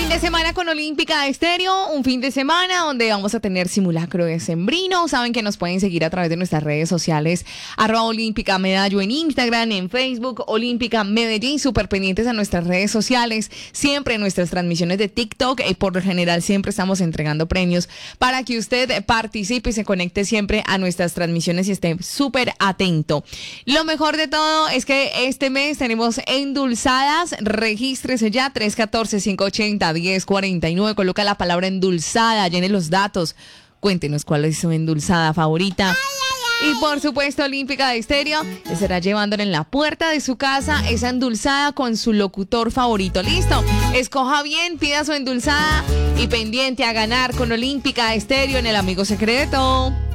Fin de semana con Olímpica Estéreo, un fin de semana donde vamos a tener simulacro decembrino. Saben que nos pueden seguir a través de nuestras redes sociales, @Olímpica Medallo en Instagram, en Facebook, Olímpica Medellín, súper pendientes a nuestras redes sociales, siempre en nuestras transmisiones de TikTok, por lo general siempre estamos entregando premios para que usted participe y se conecte siempre a nuestras transmisiones y esté súper atento. Lo mejor de todo es que este mes tenemos endulzadas, regístrese ya, 314-580-1049, coloca la palabra endulzada, llene los datos, cuéntenos cuál es su endulzada favorita. Y por supuesto, Olímpica de Estéreo estará llevándole en la puerta de su casa esa endulzada con su locutor favorito. ¿Listo? Escoja bien, pida su endulzada y pendiente a ganar con Olímpica de Estéreo en el Amigo Secreto.